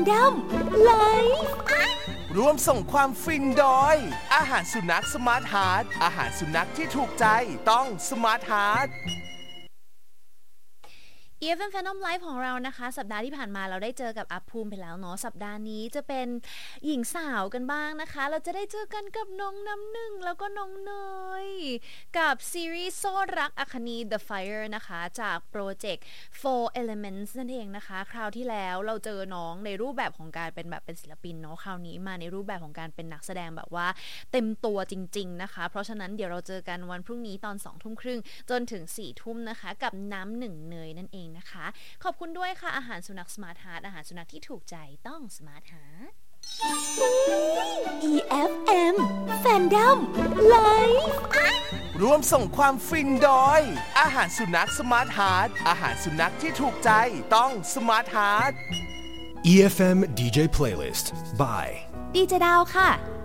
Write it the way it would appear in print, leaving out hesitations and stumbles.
Fandom Live ร่วมส่งความฟินโดยอาหารสุนัขสมาร์ทฮาร์ทอาหารสุนัขที่ถูกใจต้องสมาร์ทฮาร์ท EFM Fandom Live ของเรานะคะสัปดาห์ที่ผ่านมาเราได้เจอกับอัพภูมิไปแล้วเนาะสัปดาห์นี้จะเป็นหญิงสาวกันบ้างนะคะเราจะได้เจอกันกับน้องน้ำหนึ่งแล้วก็น้องเนยกับซีรีส์โซ่รักอคนี The Fire นะคะจากโปรเจกต์ Four Elements นั่นเองนะคะคราวที่แล้วเราเจอน้องในรูปแบบของการเป็นศิลปินเนาะคราวนี้มาในรูปแบบของการเป็นนักแสดงแบบว่าเต็มตัวจริงๆนะคะเพราะฉะนั้นเดี๋ยวเราเจอกันวันพรุ่งนี้ตอน 20:30 นจนถึง 4:00 นนะคะกับน้ำหนึ่งเนยนั่นเองนะคะขอบคุณด้วยค่ะอาหารสุนัขสมาร์ทฮาร์ทอาหารสุนัขที่ถูกใจต้องสมาร์ทฮาร์ท EFM Fandom Live ร่วมส่งความฟินโดยอาหารสุนัขสมาร์ทฮาร์ทอาหารสุนัขที่ถูกใจต้องสมาร์ทฮาร์ท EFM DJ Playlist by ดีเจดาวค่ะ